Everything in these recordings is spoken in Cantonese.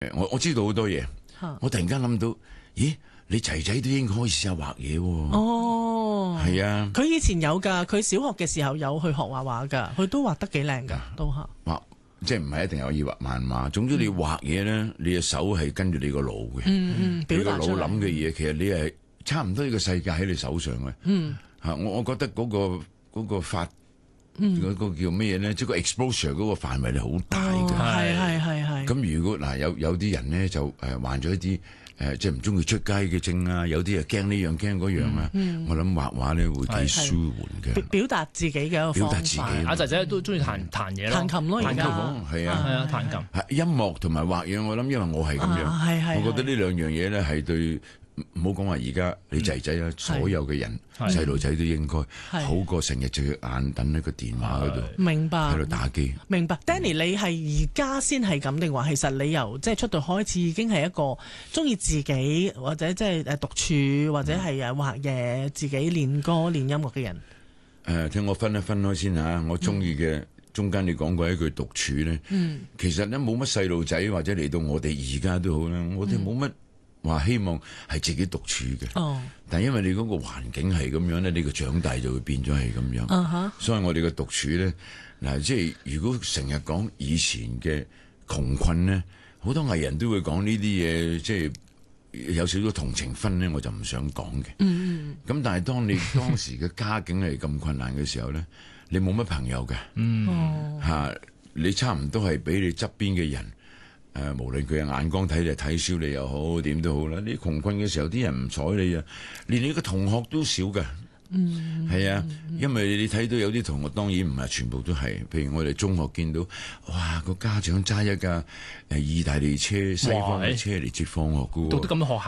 我知道好多嘢，我突然間諗到，咦，你仔仔都應該可以試下畫嘢喎。 哦， 係啊， 佢以前有㗎，佢小學嘅時候有去學畫畫㗎，佢都畫得幾靚㗎，都嚇。 畫即係唔係一定有要畫漫畫，總之你畫嘢咧，你嘅手係跟住你個腦嘅，你表個腦達出嚟。 諗嘅嘢，其實你係差唔多呢個世界喺你手上嘅。我覺得嗰個發嗰個叫咩嘢咧，即係個 exposure 嗰個範圍係好大嘅。 係。 咁如果嗱有啲人咧就患咗一啲即係唔中意出街嘅症啊，有啲啊驚呢樣驚嗰樣啊，我諗畫畫咧會幾舒緩嘅， 表達自己嘅一個方法。 表達自己。 阿仔仔都中意彈嘢咯， 彈琴咯，而家係啊， 彈琴。 音樂同埋畫嘢，我諗因為我係咁樣，我覺得呢兩樣嘢咧係對。唔好講話而家你仔仔啊，所有嘅人細路仔都應該好過成日隻眼等喺個電話嗰度， 明白喺度打機。 明白，Danny，你係而家先係咁定話，其實你由即係出道開始已經係一個中意自己或者即係獨處或者係畫嘢、自己練歌練音樂嘅人？ 聽我分開先嚇，我中意嘅中間你講過一句獨處咧，其實咧冇乜細路仔或者嚟到我哋而家都好啦，我哋冇乜話希望係自己獨處嘅，但係因為你嗰個環境係咁樣咧，你個長大就會變咗係咁樣，所以我哋嘅獨處咧，嗱，即係如果成日講以前嘅窮困咧，好多藝人都會講呢啲嘢，即係有少少同情分咧，我就唔想講嘅。咁但係當你當時嘅家境係咁困難嘅時候咧，你冇乜朋友嘅，你差唔多係俾你側邊嘅人。無論佢嘅眼光睇你睇小你又好，點都好啦。你窮困嘅時候，啲人唔睬你啊，連你個同學都少㗎。係啊，因為你睇到有啲同學，當然唔係全部都係。譬如我哋中學見到，哇，個家長揸一架意大利車、西方嘅車嚟接放學㗎喎。 讀得咁嘅學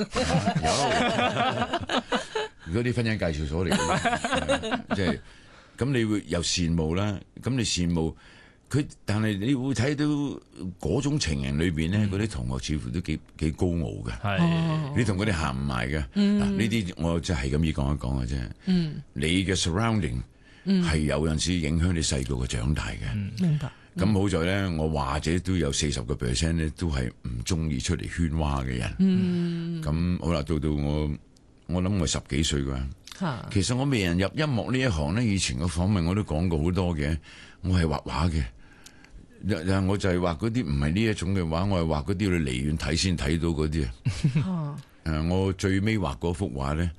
校嘅， 有。如果啲婚姻介紹所嚟嘅，即係咁，你會又羨慕啦。咁你羨慕。佢，但係你會睇到嗰種情形裏邊咧，嗰啲同學似乎都幾高傲嘅。你同佢哋行唔埋嘅。嗱，呢啲我真係咁意講一講嘅啫。你嘅 surrounding 係有陣時影響你細個嘅長大嘅。 明白。 咁好在咧，我或者都有40% 咧，都係唔中意出嚟喧嘩嘅人。咁好啦，到我諗我10幾歲㗎。其實我未人入音樂呢一行咧，以前嘅訪問我都講過好多嘅。我係畫畫嘅。我就係畫嗰啲唔係呢一種嘅畫，我係畫嗰啲你離遠睇先睇到嗰啲啊。我最尾畫嗰幅畫咧，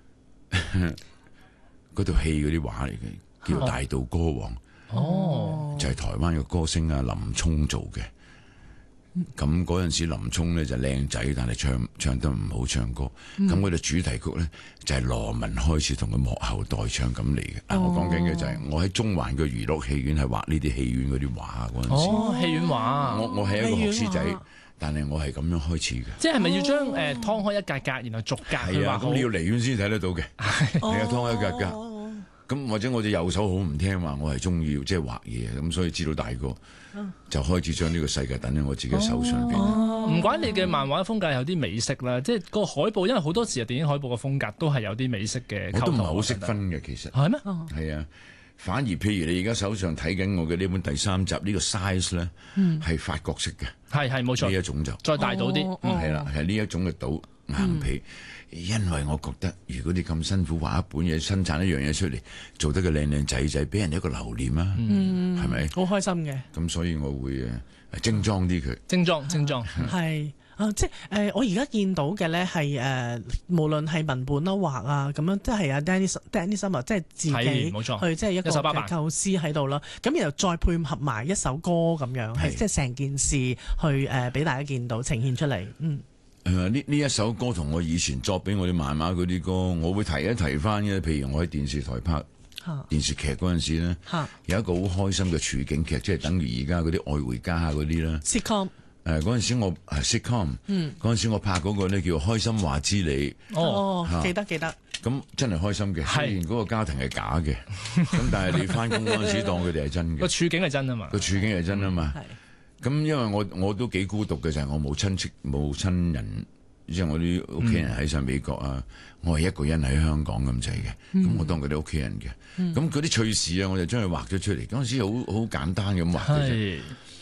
嗰套戲嗰啲畫嚟嘅，叫《大道歌王》。就係台灣嘅歌星啊林聰做嘅。咁嗰陣時林聰咧就靚仔，但係唱得唔好唱歌。咁嗰個主題曲咧就係羅文開始同佢幕後代唱咁嚟嘅。我講緊嘅就係我喺中環嘅娛樂戲院係畫呢啲戲院嗰啲畫嗰陣時。 戲院畫。 我係一個學師仔，但係我係咁樣開始嘅。 即係咪要將劏開一格格，然後逐格去畫好？ 咁你要離遠先睇得到嘅。係啊，劏開一格格。咁或者我隻右手好唔聽話，我係中意即係畫嘢，咁所以知道大個就開始將呢個世界等喺我自己手上邊。 唔怪你嘅漫畫風格有啲美式啦，即係個海報，因為好多時啊電影海報嘅風格都係有啲美式嘅。 我都唔係好識分嘅，其實係咩？ 係啊，反而譬如你而家手上睇緊我嘅呢本第3集呢個 size 咧，係法國式嘅， 係冇錯， 呢一種就再大到啲， 係啦，係呢一種嘅島硬皮。因為我覺得，如果你咁辛苦畫一本嘢，生產一樣嘢出嚟，做得個靚靚仔仔，俾人一個留念啊，係咪？ 好開心嘅。咁所以我會精裝啲佢。 精裝。 係即係我而家見到嘅咧係無論係文本啦、畫啊咁樣，即係阿 Danny Summer 即係自己去即係一個嘅構思喺度啦。咁然後再配合埋一首歌咁樣，係即係成件事去俾大家見到呈現出嚟。 呢一首歌同我以前作俾我啲漫畫嗰啲歌，我會提一提翻嘅。譬如我喺電視台拍電視劇嗰陣時咧，有一個好開心嘅處境劇，即係等於而家嗰啲愛回家嗰啲啦。 sitcom 嗰陣時我sitcom，嗰陣時我拍嗰個咧叫《開心話之你》。 記得。 咁真係開心嘅，雖然嗰個家庭係假嘅，咁但係你翻工嗰陣時當佢哋係真嘅。 個處境係真啊嘛。個處境係真啊嘛。咁因為我都幾孤獨嘅，就係我冇親戚冇親人，即係我啲屋企人喺晒美國啊，我係一個人喺香港咁滯嘅，咁我當佢哋屋企人嘅，咁嗰啲趣事啊，我就將佢畫咗出嚟。嗰陣時好簡單咁畫嘅啫。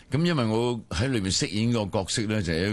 咁因為我喺裏面飾演個角色咧，就係